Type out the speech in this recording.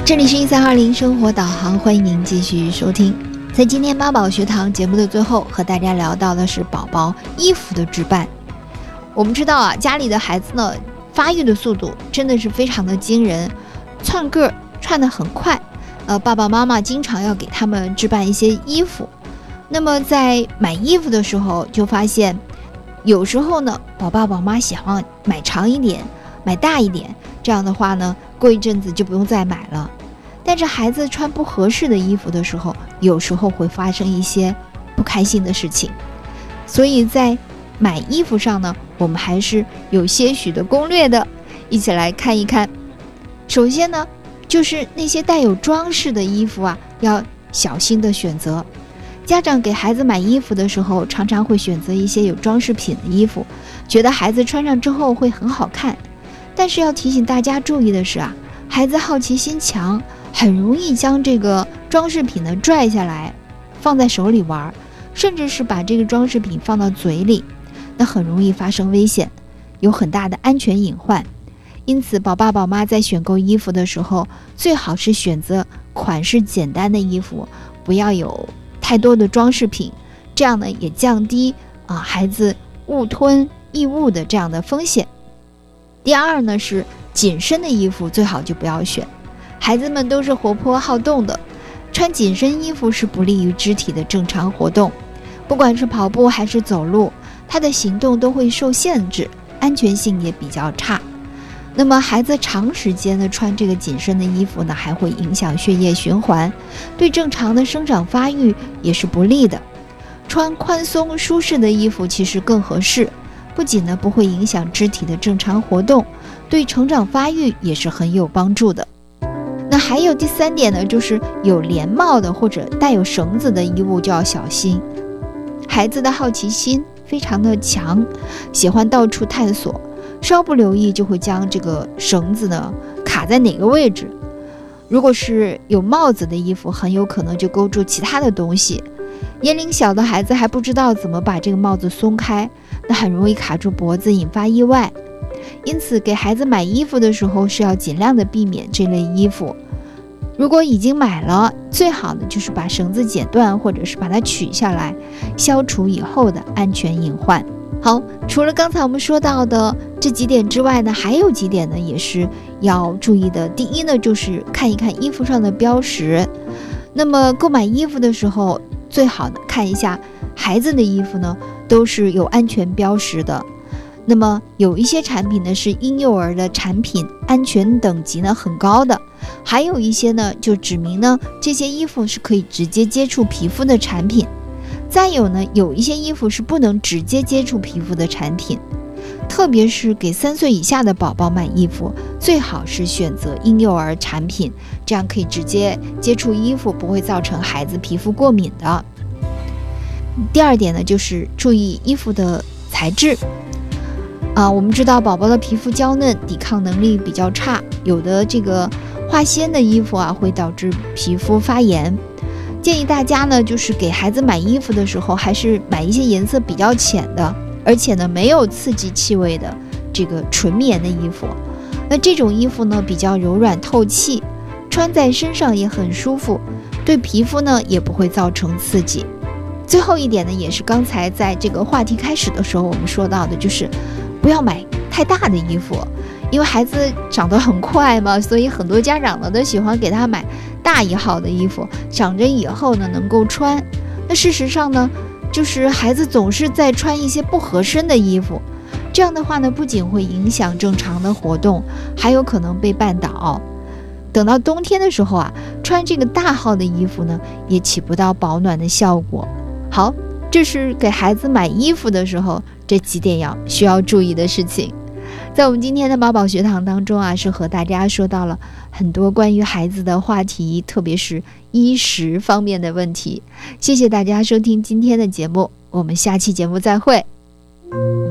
这里是1320生活导航，欢迎您继续收听。在今天妈宝学堂节目的最后，和大家聊到的是宝宝衣服的置办。我们知道啊，家里的孩子呢，发育的速度真的是非常的惊人，窜个儿窜得很快。爸爸妈妈经常要给他们置办一些衣服。那么在买衣服的时候，就发现有时候呢，宝爸宝妈喜欢买长一点，买大一点，这样的话呢，过一阵子就不用再买了。但是孩子穿不合适的衣服的时候，有时候会发生一些不开心的事情。所以在买衣服上呢，我们还是有些许的攻略的，一起来看一看。首先呢，就是那些带有装饰的衣服啊，要小心的选择。家长给孩子买衣服的时候，常常会选择一些有装饰品的衣服，觉得孩子穿上之后会很好看。但是要提醒大家注意的是啊，孩子好奇心强，很容易将这个装饰品呢拽下来，放在手里玩，甚至是把这个装饰品放到嘴里，那很容易发生危险，有很大的安全隐患。因此，宝爸宝妈在选购衣服的时候，最好是选择款式简单的衣服，不要有太多的装饰品，这样呢也降低孩子误吞异物的这样的风险。第二呢是紧身的衣服最好就不要选，孩子们都是活泼好动的，穿紧身衣服是不利于肢体的正常活动，不管是跑步还是走路，他的行动都会受限制，安全性也比较差。那么孩子长时间的穿这个紧身的衣服呢，还会影响血液循环，对正常的生长发育也是不利的。穿宽松舒适的衣服其实更合适，不仅呢不会影响肢体的正常活动，对成长发育也是很有帮助的。那还有第三点呢，就是有连帽的或者带有绳子的衣物就要小心。孩子的好奇心非常的强，喜欢到处探索，稍不留意就会将这个绳子呢卡在哪个位置。如果是有帽子的衣服，很有可能就勾住其他的东西。年龄小的孩子还不知道怎么把这个帽子松开，那很容易卡住脖子，引发意外。因此给孩子买衣服的时候是要尽量的避免这类衣服。如果已经买了，最好的就是把绳子剪断，或者是把它取下来，消除以后的安全隐患。好，除了刚才我们说到的这几点之外呢，还有几点呢也是要注意的。第一呢，就是看一看衣服上的标识。那么购买衣服的时候，最好的看一下孩子的衣服呢都是有安全标识的。那么有一些产品呢是婴幼儿的产品，安全等级呢很高的，还有一些呢就指明呢这些衣服是可以直接接触皮肤的产品。再有呢，有一些衣服是不能直接接触皮肤的产品，特别是给3岁以下的宝宝买衣服，最好是选择婴幼儿产品，这样可以直接接触衣服，不会造成孩子皮肤过敏的。第二点呢，就是注意衣服的材质。我们知道宝宝的皮肤娇嫩，抵抗能力比较差，有的这个化纤的衣服会导致皮肤发炎。建议大家呢，就是给孩子买衣服的时候，还是买一些颜色比较浅的，而且呢没有刺激气味的这个纯棉的衣服。那这种衣服呢比较柔软透气，穿在身上也很舒服，对皮肤呢也不会造成刺激。最后一点呢，也是刚才在这个话题开始的时候我们说到的，就是不要买太大的衣服，因为孩子长得很快嘛，所以很多家长呢都喜欢给他买大一号的衣服，长着以后呢能够穿。那事实上呢，就是孩子总是在穿一些不合身的衣服，这样的话呢，不仅会影响正常的活动，还有可能被绊倒。等到冬天的时候穿这个大号的衣服呢，也起不到保暖的效果。好，这是给孩子买衣服的时候这几点需要注意的事情。在我们今天的宝宝学堂当中是和大家说到了很多关于孩子的话题，特别是衣食方面的问题。谢谢大家收听今天的节目，我们下期节目再会。